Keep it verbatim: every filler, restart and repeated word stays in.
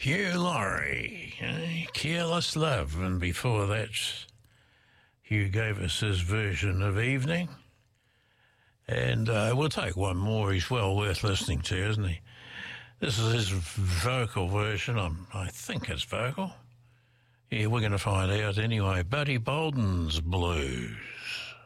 Hugh Laurie, eh? Careless Love, and before that, Hugh gave us his version of Evening. And uh, we'll take one more. He's well worth listening to, isn't he? This is his vocal version. I'm, I think it's vocal. Yeah, we're going to find out anyway. Buddy Bolden's Blues.